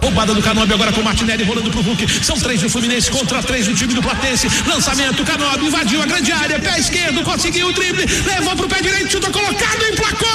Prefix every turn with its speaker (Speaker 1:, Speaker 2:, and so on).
Speaker 1: Roubada do Canóbio agora com o Martinelli rolando pro Hulk. São 3 do Fluminense contra 3 do time do Platense. Lançamento, Canóbio invadiu a grande área, pé esquerdo, conseguiu o drible, levou pro pé direito, chutou colocado, emplacou.